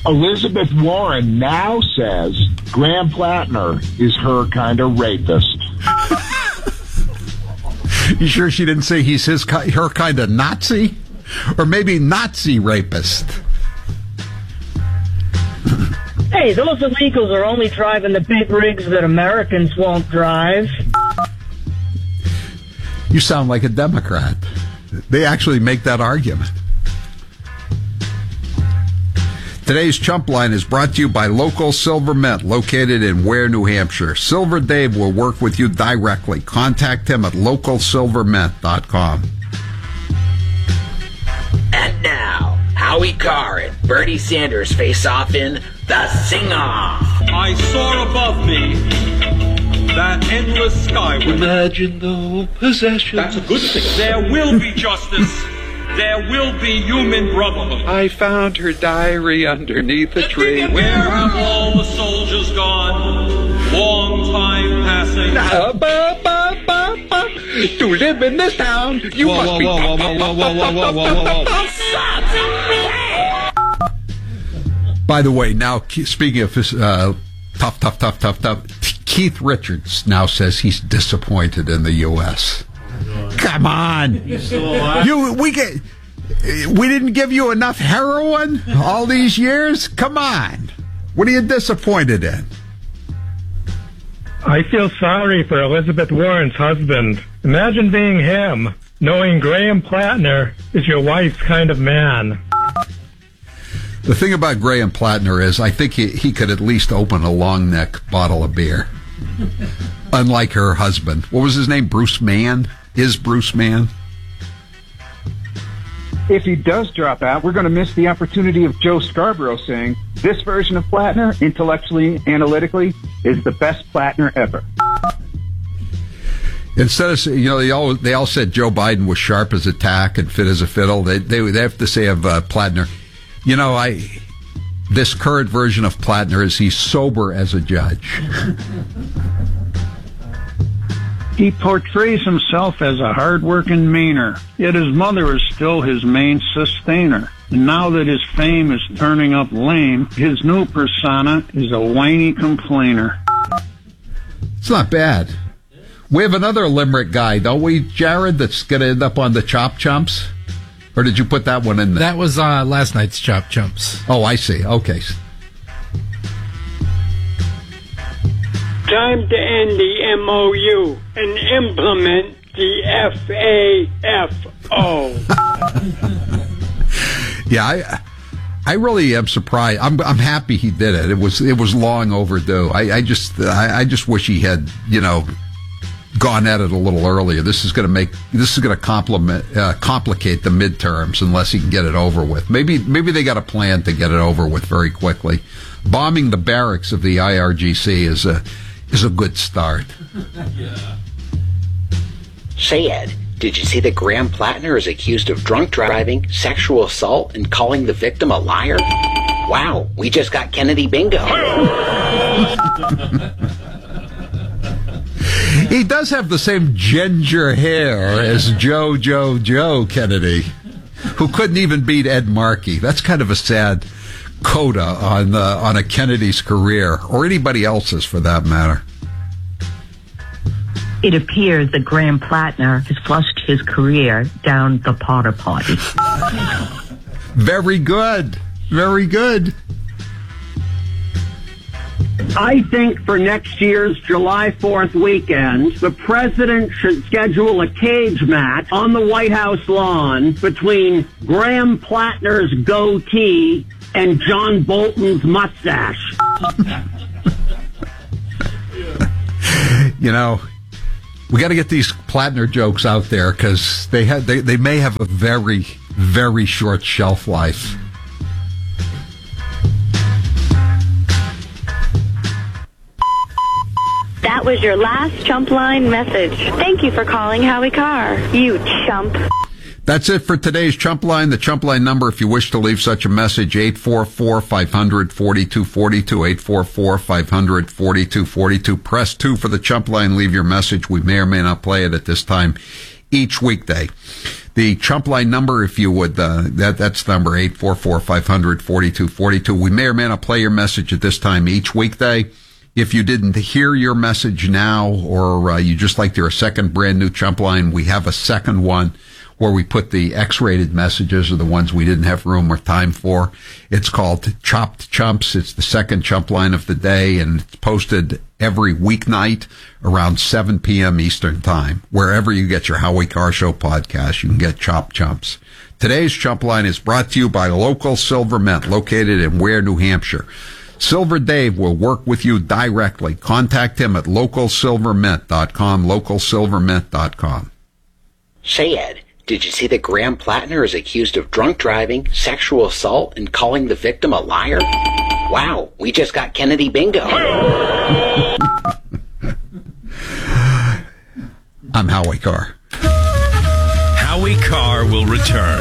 Elizabeth Warren now says Graham Plattner is her kind of rapist. You sure she didn't say he's her kind of Nazi? Or maybe Nazi rapist? Hey, those illegals are only driving the big rigs that Americans won't drive. You sound like a Democrat. They actually make that argument. Today's Chump Line is brought to you by Local Silver Mint, located in Ware, New Hampshire. Silver Dave will work with you directly. Contact him at localsilvermint.com. And now, Howie Carr and Bernie Sanders face off in The Sing-Off. I saw above me that endless skyway. Imagine no possession. That's a good thing. There will be justice. There will be human brotherhood. I found her diary underneath a tree. Where have all the soldiers gone? Long time passing. To live in this town, you must be... By the way, now, speaking of tough, Keith Richards now says he's disappointed in the U.S. Come on. We didn't give you enough heroin all these years? Come on. What are you disappointed in? I feel sorry for Elizabeth Warren's husband. Imagine being him, knowing Graham Plattner is your wife's kind of man. The thing about Graham Plattner is I think he could at least open a long neck bottle of beer. Unlike her husband. What was his name? Bruce Mann? Is Bruce Mann? If he does drop out, we're going to miss the opportunity of Joe Scarborough saying, this version of Plattner, intellectually, analytically, is the best Plattner ever. Instead of, they all said Joe Biden was sharp as a tack and fit as a fiddle. They have to say of Plattner, this current version of Plattner is he's sober as a judge. He portrays himself as a hard-working meaner, yet his mother is still his main sustainer. And now that his fame is turning up lame, his new persona is a whiny complainer. It's not bad. We have another Limerick guy, don't we, Jared, that's going to end up on the Chop Chumps? Or did you put that one in there? That was last night's Chop Chumps. Oh, I see. Okay. Time to end the MOU and implement the FAFO. Yeah, I really am surprised. I'm happy he did it. It was long overdue. I just wish he had gone at it a little earlier. This is going to complicate the midterms unless he can get it over with. Maybe they got a plan to get it over with very quickly. Bombing the barracks of the IRGC is a good start. Yeah. Say, Ed, did you see that Graham Plattner is accused of drunk driving, sexual assault, and calling the victim a liar? Wow, we just got Kennedy bingo. He does have the same ginger hair as Joe Kennedy, who couldn't even beat Ed Markey. That's kind of a sad coda on a Kennedy's career, or anybody else's for that matter. It appears that Graham Plattner has flushed his career down the Potter Potty. Very good. Very good. I think for next year's July 4th weekend, the president should schedule a cage match on the White House lawn between Graham Plattner's goatee and John Bolton's mustache. We got to get these Plattner jokes out there because they may have a very, very short shelf life. That was your last Chump Line message. Thank you for calling Howie Carr, you chump. That's it for today's Chump Line. The Chump Line number, if you wish to leave such a message, 844-500-4242, 844-500-4242. Press 2 for the Chump Line. Leave your message. We may or may not play it at this time each weekday. The Chump Line number, if you would, that's the number 844-500-4242. We may or may not play your message at this time each weekday. If you didn't hear your message now, or you just like to hear a second brand new Chump Line, we have a second one where we put the X-rated messages, or the ones we didn't have room or time for. It's called Chopped Chumps. It's the second Chump Line of the day, and it's posted every weeknight around 7 p.m. Eastern Time. Wherever you get your Howie Carr Show podcast, you can get Chopped Chumps. Today's Chump Line is brought to you by Local Silver Mint, located in Ware, New Hampshire. Silver Dave will work with you directly. Contact him at localsilvermint.com, localsilvermint.com. Say, Ed, did you see that Graham Plattner is accused of drunk driving, sexual assault, and calling the victim a liar? Wow, we just got Kennedy bingo. I'm Howie Carr. Howie Carr will return.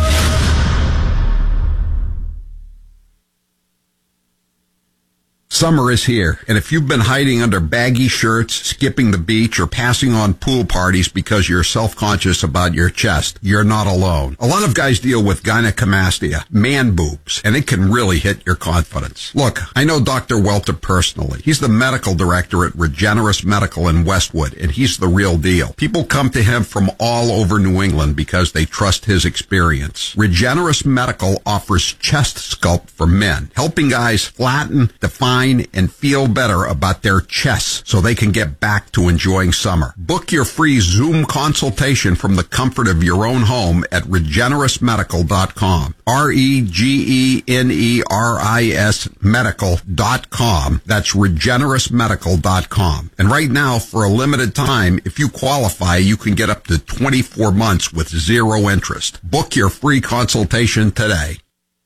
Summer is here, and if you've been hiding under baggy shirts, skipping the beach, or passing on pool parties because you're self-conscious about your chest, you're not alone. A lot of guys deal with gynecomastia, man boobs, and it can really hit your confidence. Look, I know Dr. Welter personally. He's the medical director at Regenerous Medical in Westwood, and he's the real deal. People come to him from all over New England because they trust his experience. Regenerous Medical offers chest sculpt for men, helping guys flatten, define, and feel better about their chests so they can get back to enjoying summer. Book your free Zoom consultation from the comfort of your own home at regenerousmedical.com. REGENERIS medical.com. That's regenerousmedical.com. And right now, for a limited time, if you qualify, you can get up to 24 months with zero interest. Book your free consultation today.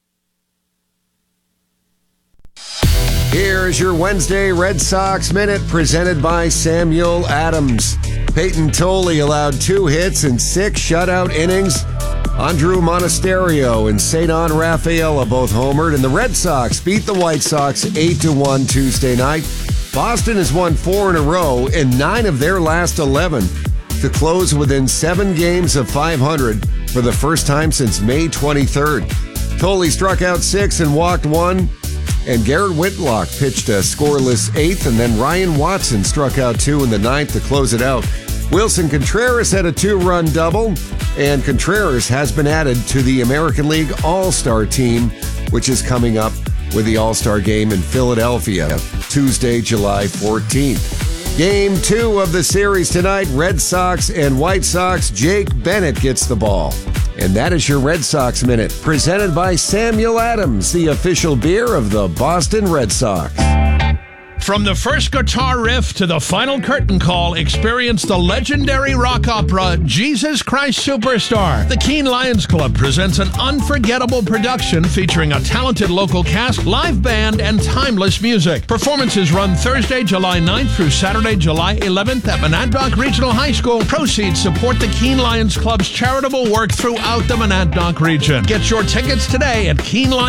Here's your Wednesday Red Sox Minute presented by Samuel Adams. Peyton Tolley allowed 2 hits and 6 shutout innings. Andrew Monasterio and Cedon Rafaela both homered, and the Red Sox beat the White Sox 8-1 Tuesday night. Boston has won 4 in a row and 9 of their last 11 to close within 7 games of 500 for the first time since May 23rd. Tolley struck out 6 and walked 1. And Garrett Whitlock pitched a scoreless 8th, and then Ryan Watson struck out 2 in the 9th to close it out. Wilson Contreras had a 2-run double, and Contreras has been added to the American League All-Star team, which is coming up with the All-Star game in Philadelphia, Tuesday, July 14th. Game 2 of the series tonight, Red Sox and White Sox. Jake Bennett gets the ball. And that is your Red Sox Minute, presented by Samuel Adams, the official beer of the Boston Red Sox. From the first guitar riff to the final curtain call, experience the legendary rock opera Jesus Christ Superstar. The Keene Lions Club presents an unforgettable production featuring a talented local cast, live band, and timeless music. Performances run Thursday, July 9th through Saturday, July 11th at Monadnock Regional High School. Proceeds support the Keene Lions Club's charitable work throughout the Monadnock region. Get your tickets today at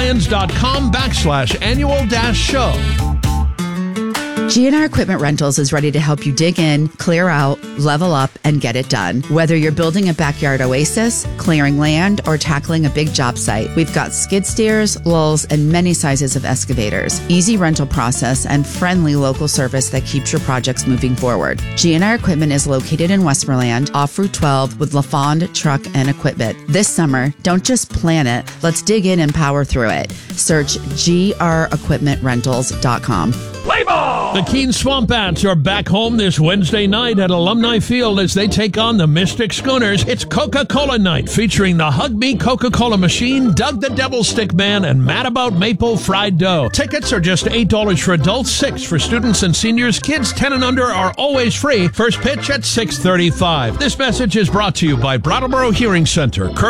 KeeneLions.com/annual-show. GNR Equipment Rentals is ready to help you dig in, clear out, level up, and get it done. Whether you're building a backyard oasis, clearing land, or tackling a big job site, we've got skid steers, lulls, and many sizes of excavators. Easy rental process and friendly local service that keeps your projects moving forward. GNR Equipment is located in Westmoreland, off Route 12 with LaFond Truck and Equipment. This summer, don't just plan it, let's dig in and power through it. Search grequipmentrentals.com. Play ball! The Keene Swamp Bats are back home this Wednesday night at Alumni Field as they take on the Mystic Schooners. It's Coca-Cola night featuring the Hug Me Coca-Cola Machine, Doug the Devil Stick Man, and Mad About Maple Fried Dough. Tickets are just $8 for adults, $6 for students and seniors. Kids 10 and under are always free. First pitch at 6:35. This message is brought to you by Brattleboro Hearing Center.